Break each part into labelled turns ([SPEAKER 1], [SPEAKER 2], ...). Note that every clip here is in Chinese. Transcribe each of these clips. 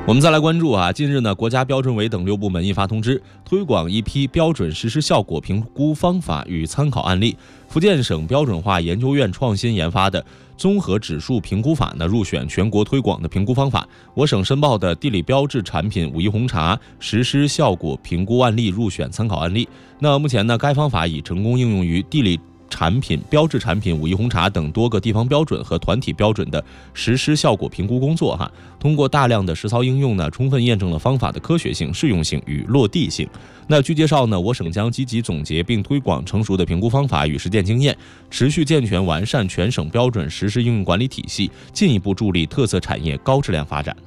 [SPEAKER 1] 我们再来关注近日呢，国家标准委等6部门印发通知，推广一批标准实施效果评估方法与参考案例。福建省标准化研究院创新研发的综合指数评估法呢，入选全国推广的评估方法。我省申报的地理标志产品武夷红茶实施效果评估案例入选参考案例。那目前呢，该方法已成功应用于地理产品、标志产品武夷红茶等多个地方标准和团体标准的实施效果评估工作通过大量的实操应用呢，充分验证了方法的科学性、适用性与落地性。那据介绍呢，我省将积极总结并推广成熟的评估方法与实践经验，持续健全完善全省标准实施应用管理体系，进一步助力特色产业高质量发展。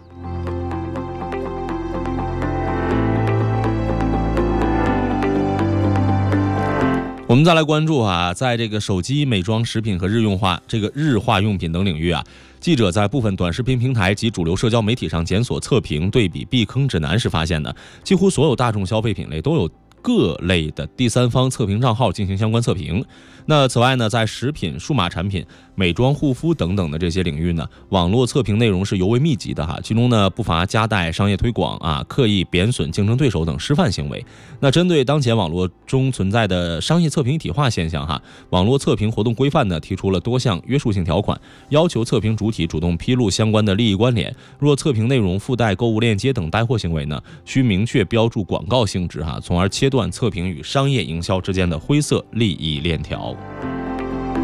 [SPEAKER 1] 我们再来关注在这个手机、美妆、食品和日化用品等领域记者在部分短视频平台及主流社交媒体上检索测评对比避坑指南时发现呢，几乎所有大众消费品类都有各类的第三方测评账号进行相关测评。那此外呢，在食品、数码产品、美妆护肤等等的这些领域呢，网络测评内容是尤为密集的其中呢不乏夹带商业推广刻意贬损竞争对手等失范行为。那针对当前网络中存在的商业测评一体化现象网络测评活动规范呢提出了多项约束性条款，要求测评主体主动披露相关的利益关联，若测评内容附带购物链接等带货行为呢，需明确标注广告性质从而切断测评与商业营销之间的灰色利益链条。